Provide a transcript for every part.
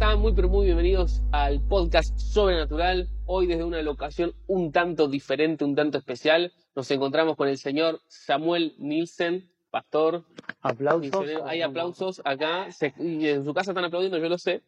están? Muy pero muy bienvenidos al podcast Sobrenatural. Hoy desde una locación un tanto diferente, un tanto especial. Nos encontramos con el señor Samuel Nielsen, pastor, Aplausos. misionero. Hay aplausos acá, y en su casa están aplaudiendo, yo lo sé.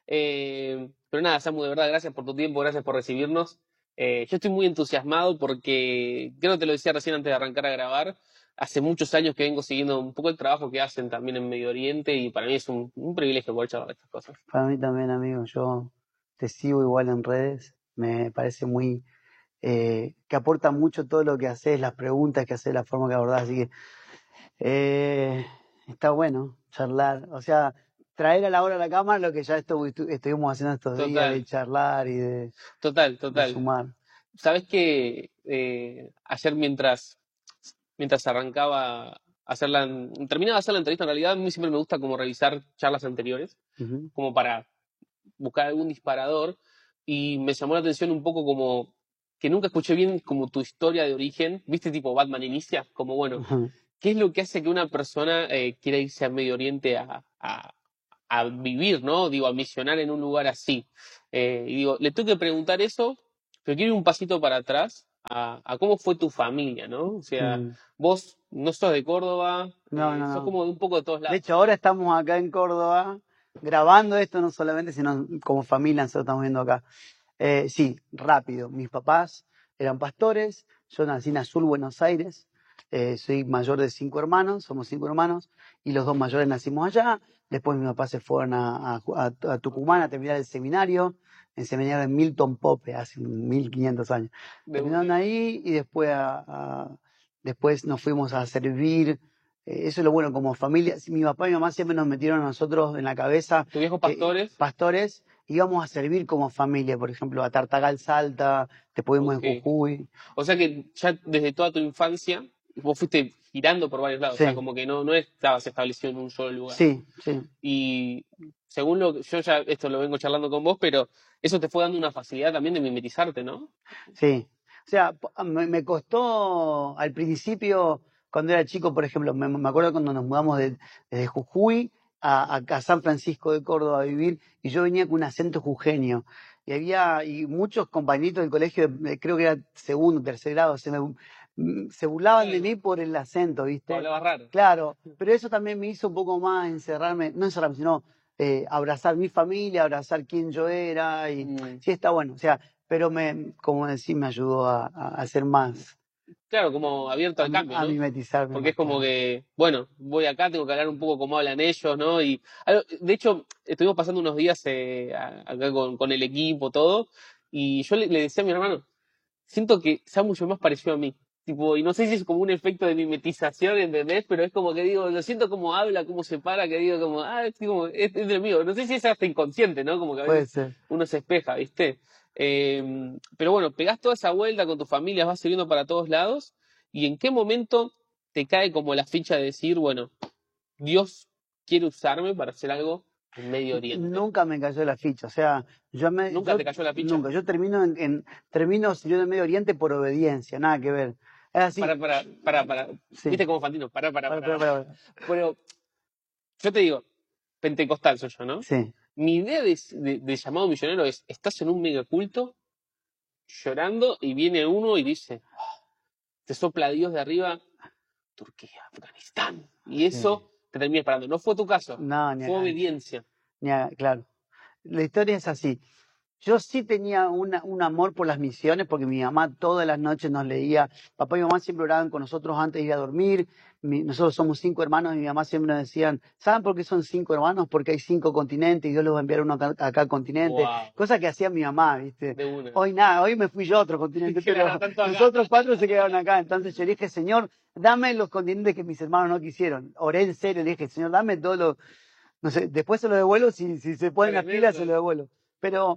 Pero nada, Samu, de verdad, gracias por tu tiempo, gracias por recibirnos. Yo estoy muy entusiasmado porque, creo que te lo decía recién antes de arrancar a grabar, hace muchos años que vengo siguiendo un poco el trabajo que hacen también en Medio Oriente y para mí es un privilegio poder charlar de estas cosas. Para mí también, amigo. Yo te sigo igual en redes. Me parece muy que aporta mucho todo lo que haces, las preguntas que haces, la forma que abordás. Así que está bueno charlar. O sea, traer a la hora a la cámara lo que ya estuvimos haciendo estos días, Total, de charlar y de total. sumar. Sabes que ayer mientras arrancaba a terminaba de hacer la entrevista, en realidad a mí siempre me gusta como revisar charlas anteriores, Ujú. como para buscar algún disparador, y me llamó la atención un poco como que nunca escuché bien como tu historia de origen, viste, tipo Batman Inicia, como bueno, Ujú. ¿qué es lo que hace que una persona quiera irse a Medio Oriente a vivir, ¿no? Digo, a misionar en un lugar así. Y digo, le tengo que preguntar eso, pero quiero ir un pasito para atrás a cómo fue tu familia, ¿no? O sea, vos no sos de Córdoba, No, sos no. como de un poco de todos De lados. hecho, ahora estamos acá en Córdoba grabando esto, no solamente, sino como familia, nosotros estamos viendo acá. Sí, rápido. Mis papás eran pastores, yo nací en Azul, Buenos Aires, soy mayor de 5 hermanos, somos 5 hermanos, y los 2 mayores nacimos allá. Después mis papás se fueron a Tucumán a terminar el seminario de Milton Pope, hace 1500 años. Terminaron ahí y después nos fuimos a servir. Eso es lo bueno como familia. Mi papá y mi mamá siempre nos metieron a nosotros en la cabeza. ¿Tus viejos pastores? Pastores, íbamos a servir como familia, por ejemplo, a Tartagal Salta, después fuimos Ok. en Jujuy. O sea que ya desde toda tu infancia vos fuiste girando por varios lados, Sí. o sea, como que no estabas establecido en un solo lugar. Sí. Y según lo que yo ya esto lo vengo charlando con vos, pero eso te fue dando una facilidad también de mimetizarte, ¿no? Sí. O sea, me costó al principio, cuando era chico, por ejemplo, me acuerdo cuando nos mudamos desde Jujuy a San Francisco de Córdoba a vivir, y yo venía con un acento jujeño. Y muchos compañeritos del colegio, creo que era segundo, tercer grado, se burlaban de mí por el acento, ¿viste? Hablabas raro. Claro, pero eso también me hizo un poco más no encerrarme, sino abrazar mi familia, abrazar quién yo era, y sí está bueno, o sea, pero como decís, me ayudó a ser más, Claro, como abierto al cambio, a ¿no? mimetizarme Porque más, es como claro. que, bueno, voy acá, tengo que hablar un poco como hablan ellos, ¿no? Y de hecho, estuvimos pasando unos días acá con el equipo, todo, y yo le decía a mi hermano, siento que Samu es más parecido a mí. Tipo, y no sé si es como un efecto de mimetización, ¿entendés? Pero es como que digo, lo siento cómo habla, cómo se para, que digo como, es de lo mío. No sé si es hasta inconsciente, ¿no? Como que a Puede veces ser. uno se espeja, ¿viste? Pero bueno, pegás toda esa vuelta con tu familia, vas sirviendo para todos lados, y en qué momento te cae como la ficha de decir, bueno, Dios quiere usarme para hacer algo en Medio Oriente. Nunca me cayó la ficha, o sea, ¿Nunca te cayó la ficha? Nunca, yo termino sirviendo en Medio Oriente por obediencia, nada que ver. Es así. Para. Sí. ¿Viste como Fantino? Para. Para. Pero yo te digo, pentecostal soy yo, ¿no? Sí. Mi idea de llamado misionero es, estás en un megaculto llorando y viene uno y dice, te sopla Dios de arriba, Turquía, Afganistán. Y eso te termina disparando. No fue tu caso, No, fue obediencia. Claro. La historia es así. Yo sí tenía un amor por las misiones, porque mi mamá todas las noches nos leía. Papá y mamá siempre oraban con nosotros antes de ir a dormir. Nosotros somos 5 hermanos y mi mamá siempre nos decían, ¿saben por qué son 5 hermanos? Porque hay 5 continentes y Dios los va a enviar uno a cada continente. Wow. Cosa que hacía mi mamá, ¿viste? De una. Hoy me fui yo a otro continente, Claro, pero los otros 4 se quedaron acá. Entonces yo le dije, Señor, dame los continentes que mis hermanos no quisieron. Oré en serio, le dije, Señor, dame todo lo... No sé, después se lo devuelvo, si se ponen las pilas se lo devuelvo. Pero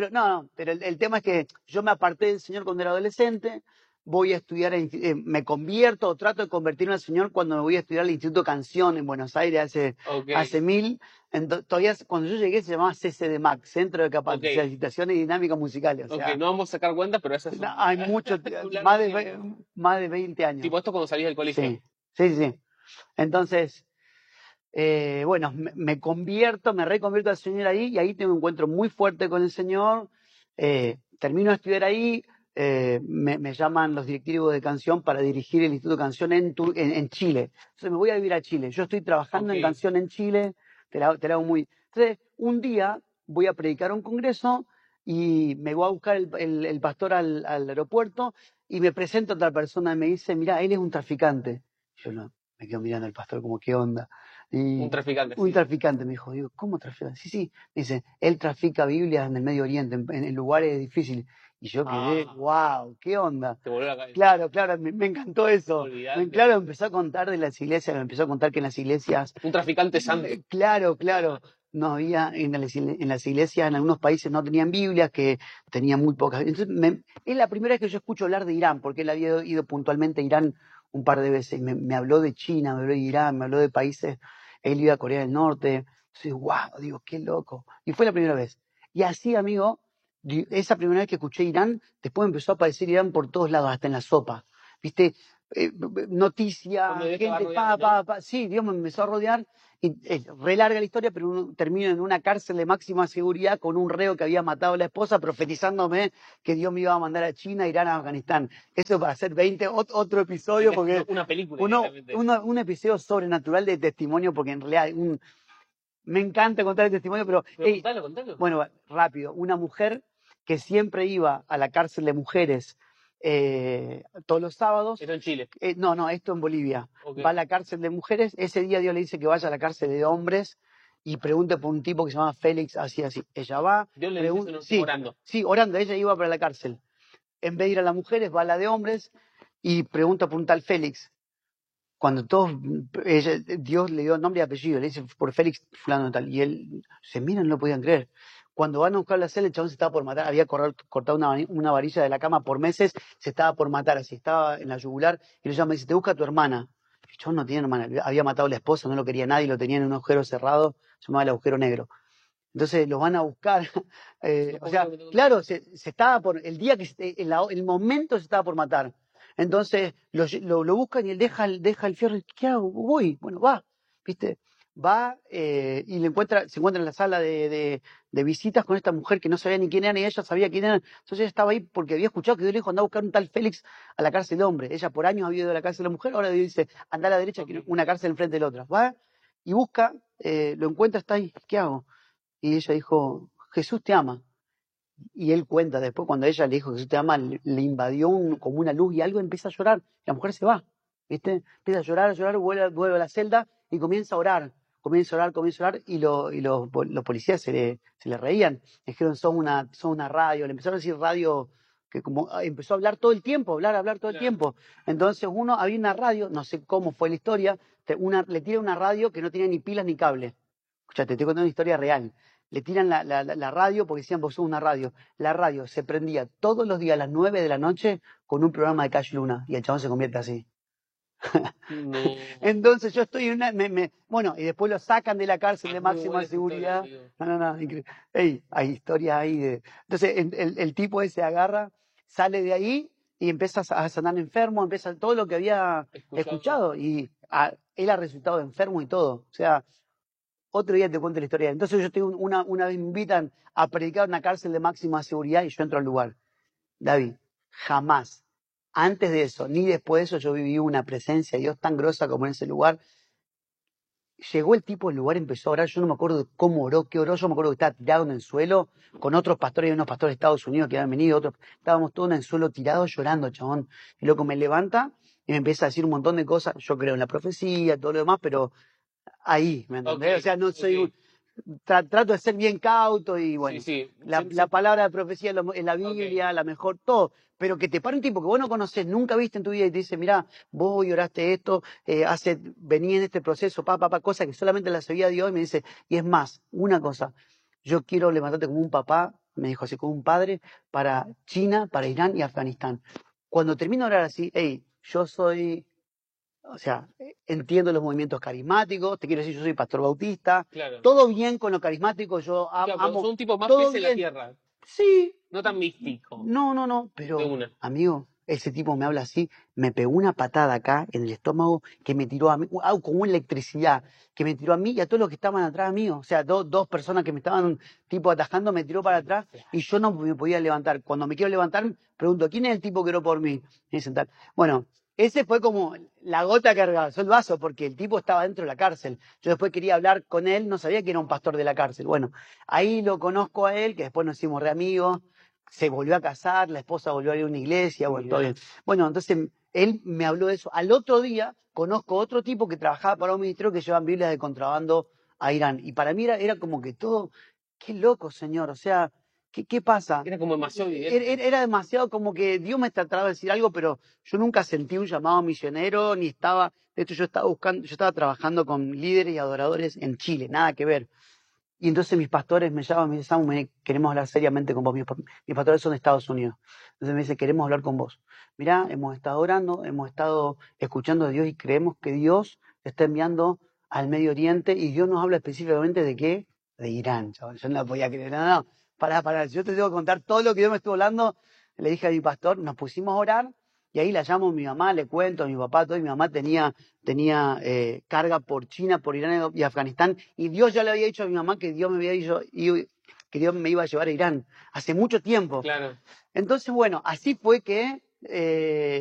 el tema es que yo me aparté del Señor cuando era adolescente, voy a estudiar, me convierto o trato de convertirme al Señor cuando me voy a estudiar al Instituto Canción en Buenos Aires hace 1000. Todavía cuando yo llegué se llamaba CCDMAC, Centro de Capacitación y Dinámicas Musicales. O sea, no vamos a sacar cuentas, pero esas son... hay mucho, más de 20 años. Tipo esto cuando salís del colegio. Sí. Entonces, bueno, me convierto, me reconvierto al Señor ahí y ahí tengo un encuentro muy fuerte con el Señor. Termino de estudiar ahí, me llaman los directivos de canción para dirigir el Instituto de Canción en Chile. Entonces me voy a vivir a Chile. Yo estoy trabajando en canción en Chile, te la hago muy... Entonces, un día voy a predicar un congreso y me voy a buscar el pastor al aeropuerto y me presenta otra persona y me dice, mira, él es un traficante. Yo no, me quedo mirando al pastor como, ¿qué onda? Un traficante, Un sí. traficante, me dijo. Digo, ¿cómo traficante? Sí, sí. Dice, él trafica Biblias en el Medio Oriente, en lugares difíciles. Y yo quedé, wow, ¿qué onda? Te volvió la cabeza. Claro, claro, me encantó eso. Olvidate. Claro, empezó a contar de las iglesias, me empezó a contar que en las iglesias... Un traficante santo. Claro, claro. No había, en las iglesias, en algunos países no tenían Biblias, que tenían muy pocas. Entonces, es la primera vez que yo escucho hablar de Irán, porque él había ido puntualmente a Irán un par de veces. Me habló de China, me habló de Irán, me habló de países. Él iba a Corea del Norte. Entonces, wow, digo, qué loco. Y fue la primera vez. Y así, amigo, esa primera vez que escuché Irán, después empezó a aparecer Irán por todos lados, hasta en la sopa. ¿Viste? Noticias, gente, sí, Dios me empezó a rodear. Y, re larga la historia, pero termino en una cárcel de máxima seguridad con un reo que había matado a la esposa, profetizándome que Dios me iba a mandar a China, Irán, a Afganistán. Eso para hacer 20, otro episodio, porque una película. un episodio sobrenatural de testimonio, porque en realidad me encanta contar el testimonio, pero contalo. Bueno, rápido. Una mujer que siempre iba a la cárcel de mujeres todos los sábados. ¿Esto en Chile? No, esto en Bolivia. Okay. Va a la cárcel de mujeres. Ese día Dios le dice que vaya a la cárcel de hombres y pregunte por un tipo que se llama Félix, así. Ella va. Dios le dice orando. Sí, orando. Ella iba para la cárcel. En vez de ir a las mujeres, va a la de hombres y pregunta por un tal Félix. Cuando Dios le dio nombre y apellido, le dice por Félix fulano tal, y él se miran, no lo podían creer. Cuando van a buscar la celda, el chabón se estaba por matar, había cortado una varilla de la cama por meses, se estaba por matar, así estaba en la yugular, y le llama y dice, te busca tu hermana. El chabón no tiene hermana, había matado a la esposa, no lo quería nadie, lo tenía en un agujero cerrado, se llamaba el agujero negro. Entonces los van a buscar, o sea, claro, se estaba el día que, el momento se estaba por matar. Entonces lo buscan y él deja el fierro y ¿qué hago? Voy, bueno, va, ¿viste? Va y se encuentra en la sala de visitas con esta mujer que no sabía ni quién era, ni ella sabía quién era. Entonces ella estaba ahí porque había escuchado que Dios le dijo, anda a buscar un tal Félix a la cárcel de hombre. Ella por años había ido a la cárcel de mujer, ahora Dios dice, anda a la derecha, que una cárcel enfrente de la otra. Va y busca, lo encuentra, está ahí, ¿qué hago? Y ella dijo, Jesús te ama. Y él cuenta después, cuando ella le dijo, Jesús te ama, le invadió como una luz y algo, empieza a llorar. La mujer se va, ¿viste? Empieza a llorar, vuelve a la celda y comienza a orar. Comienza a orar y los policías se le reían. Le dijeron, son una radio. Le empezaron a decir radio, que como empezó a hablar todo el tiempo, hablar todo el tiempo. Entonces había una radio, no sé cómo fue la historia, le tira una radio que no tenía ni pilas ni cable. Escuchate, te estoy contando una historia real. Le tiran la radio porque decían, vos sos una radio. La radio se prendía todos los días a las 9 de la noche con un programa de Cash Luna y el chabón se convierte así. No. Entonces yo estoy en bueno, y después lo sacan de la cárcel de máxima seguridad. No, increíble. Hay historias ahí Entonces el tipo ese agarra, sale de ahí y empieza a sanar enfermo, empieza todo lo que había escuchado y él ha resultado enfermo y todo. O sea, otro día te cuento la historia. Entonces yo tengo una vez me invitan a predicar en una cárcel de máxima seguridad y yo entro al lugar. David, jamás, antes de eso, ni después de eso, yo viví una presencia de Dios tan grosa como en ese lugar. Llegó el tipo al lugar, empezó a orar, yo no me acuerdo de cómo oró, qué oró, yo me acuerdo que estaba tirado en el suelo con otros pastores, y unos pastores de Estados Unidos que habían venido, estábamos todos en el suelo tirados llorando, chabón. Y loco me levanta y me empieza a decir un montón de cosas, yo creo en la profecía, todo lo demás, pero ahí, ¿me entendés? O sea, no soy trato de ser bien cauto y bueno, la palabra de profecía es la Biblia, la mejor, todo, pero que te pare un tipo que vos no conocés, nunca viste en tu vida y te dice, mirá, vos hoy oraste esto, vení en este proceso, cosa que solamente la sabía Dios y me dice, y es más, una cosa, yo quiero levantarte como un papá, me dijo así, como un padre para China, para Irán y Afganistán. Cuando termino de orar así, yo soy... O sea, entiendo los movimientos carismáticos, te quiero decir, yo soy pastor bautista, todo bien con lo carismático, yo amo. Son un tipo más todo pez en la tierra. Sí. No tan místico. No, pero, amigo, ese tipo me habla así, me pegó una patada acá en el estómago que me tiró a mí, como electricidad, que me tiró a mí y a todos los que estaban atrás mío. O sea, dos personas que me estaban tipo atajando, me tiró para atrás y yo no me podía levantar. Cuando me quiero levantar, pregunto, ¿quién es el tipo que oró por mí? Me dicen tal. Bueno, ese fue como la gota que rebalsó el vaso, porque el tipo estaba dentro de la cárcel. Yo después quería hablar con él, no sabía que era un pastor de la cárcel. Bueno, ahí lo conozco a él, que después nos hicimos re amigos, se volvió a casar, la esposa volvió a ir a una iglesia, bueno, todo bien. Bueno, entonces él me habló de eso. Al otro día conozco otro tipo que trabajaba para un ministerio que llevan Biblias de contrabando a Irán. Y para mí era como que todo, qué loco, Señor, o sea, ¿qué pasa? Era como demasiado evidente. Era demasiado como que Dios me trataba de decir algo, pero yo nunca sentí un llamado misionero, ni estaba, de hecho yo estaba trabajando con líderes y adoradores en Chile, nada que ver. Y entonces mis pastores me llaman, me dicen, Samu, queremos hablar seriamente con vos. Mis pastores son de Estados Unidos. Entonces me dice, queremos hablar con vos. Mirá, hemos estado orando, hemos estado escuchando a Dios y creemos que Dios te está enviando al Medio Oriente y Dios nos habla específicamente de qué? De Irán, chaval. Yo no la podía creer. No, pará. Yo te tengo que contar todo lo que Dios me estuvo hablando. Le dije a mi pastor, nos pusimos a orar y ahí la llamo a mi mamá, le cuento a mi papá todo y mi mamá tenía carga por China, por Irán y Afganistán, y Dios ya le había dicho a mi mamá que Dios me había dicho que Dios me iba a llevar a Irán hace mucho tiempo. Claro. Entonces, bueno, así fue que